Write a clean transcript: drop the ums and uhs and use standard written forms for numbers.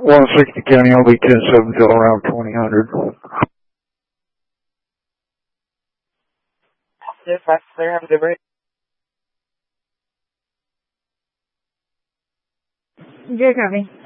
160 County, I'll be 10-7 till around 2000. Yes, that's clear. Have a good break. Good copy.